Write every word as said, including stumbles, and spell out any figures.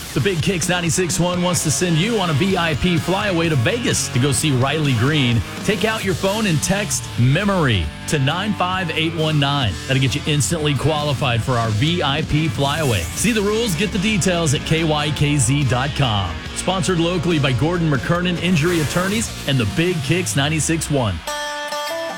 The Big Kicks ninety-six point one wants to send you on a V I P flyaway to Vegas to go see Riley Green. Take out your phone and text MEMORY to nine five eight one nine. That'll get you instantly qualified for our V I P flyaway. See the rules, get the details at K Y K Z dot com. Sponsored locally by Gordon McKernan Injury Attorneys and the Big Kicks ninety-six point one.